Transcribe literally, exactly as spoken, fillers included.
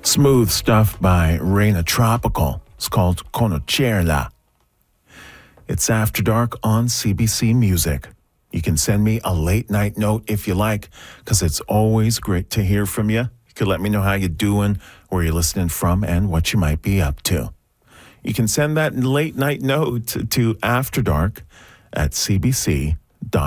Smooth stuff by Reina Tropical. It's called Conocerla. It's After Dark on C B C Music. You can send me a late night note if you like, because it's always great to hear from you. You can let me know how you're doing, where you're listening from, and what you might be up to. You can send that late night note to, to After Dark at c b c